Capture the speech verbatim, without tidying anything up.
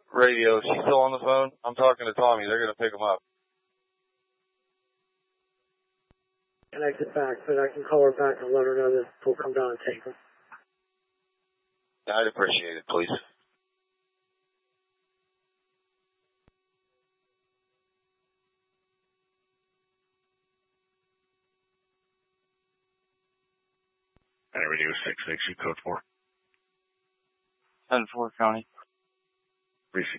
radio. She's still on the phone? I'm talking to Tommy. They're going to pick him up. Connected back, but I can call her back and let her know that we'll come down and take her. I'd appreciate it, please. County Radio six six, you code four. ten four County. Precinct